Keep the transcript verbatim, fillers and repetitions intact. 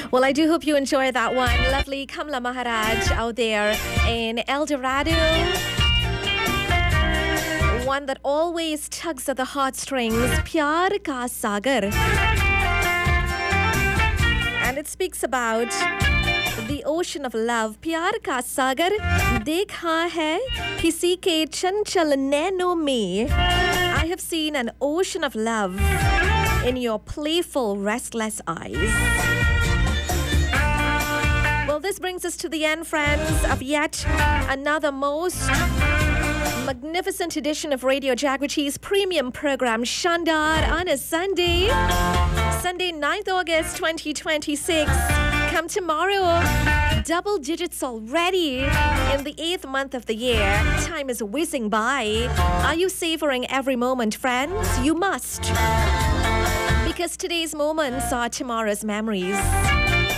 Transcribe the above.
Well, I do hope you enjoy that one. Lovely Kamla Maharaj out there in El Dorado. One that always tugs at the heartstrings, Pyar Ka Sagar. And it speaks about the ocean of love. Pyar Ka Sagar dekha hai kisi ke chanchal naino mein. I have seen an ocean of love in your playful, restless eyes. Well, this brings us to the end, friends, of yet another most magnificent edition of Radio Jaguari's premium program, Shandar, on a Sunday, Sunday, ninth August twenty twenty-six. Come tomorrow, double digits already in the eighth month of the year. Time is whizzing by. Are you savoring every moment, friends? You must. Because today's moments are tomorrow's memories.